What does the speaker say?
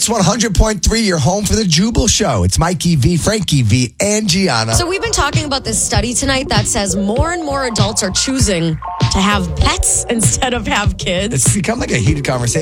Kicks 100.3, your home for the Jubal Show. It's Mikey V, Frankie V, and Gianna. So we've been talking about this study tonight that says more and more adults are choosing to have pets instead of have kids. It's become like a heated conversation.